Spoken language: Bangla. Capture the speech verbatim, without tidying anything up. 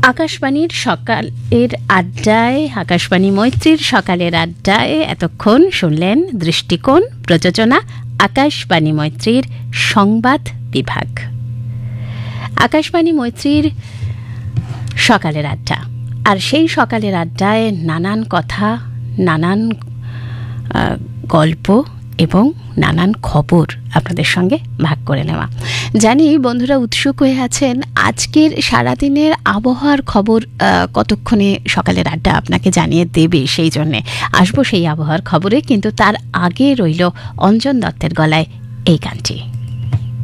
আকাশবাণীর সকালের আড্ডায়, আকাশবাণী মৈত্রীর সকালের আড্ডায় এতক্ষণ শুনলেন দৃষ্টিকোণ, প্রযোজনা আকাশবাণী মৈত্রীর সংবাদ বিভাগ। আকাশবাণী মৈত্রীর সকালের আড্ডা, আর সেই সকালের আড্ডায় নানান কথা, নানান গল্প এবং নানান খবর আপনাদের সঙ্গে ভাগ করে নেওয়া। জানি বন্ধুরা উৎসুক হয়ে আছেন আজকের সারাদিনের আবহাওয়ার খবর কতক্ষণে সকালের আড্ডা আপনাকে জানিয়ে দেবে, সেই জন্যে আসবো সেই আবহাওয়ার খবরে। কিন্তু তার আগে রইল অঞ্জন দত্তের গলায় এই গানটি।